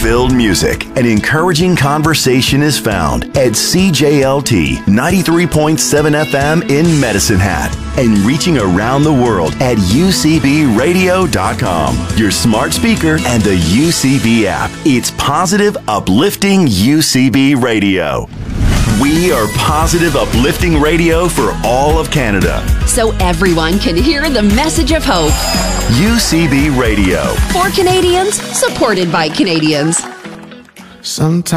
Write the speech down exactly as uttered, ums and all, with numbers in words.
hope-filled music and encouraging conversation is found at C J L T ninety-three point seven F M in Medicine Hat and reaching around the world at U C B radio dot com, your smart speaker, and the U C B app. It's positive, uplifting U C B Radio. We are positive, uplifting radio for all of Canada. So everyone can hear the message of hope. U C B Radio. For Canadians, supported by Canadians. Sometimes